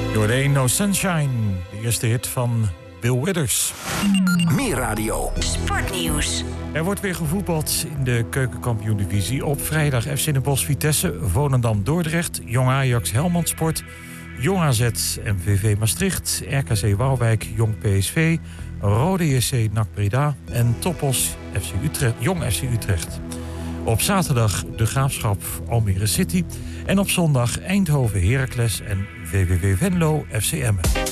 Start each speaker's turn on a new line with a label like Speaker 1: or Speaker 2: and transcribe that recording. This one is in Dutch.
Speaker 1: Ain't No Sunshine, de eerste hit van Bill Withers.
Speaker 2: Meer radio.
Speaker 3: Sportnieuws.
Speaker 1: Er wordt weer gevoetbald in de keukenkampioen-divisie. Op vrijdag FC Den Bosch Vitesse, Volendam Dordrecht, Jong Ajax Helmond Sport, Jong AZ MVV Maastricht, RKC Waalwijk Jong PSV, Rode JC NAC Breda en Topos FC Utrecht, Jong FC Utrecht. Op zaterdag de Graafschap Almere City en op zondag Eindhoven Heracles en VVV Venlo FC Emmen.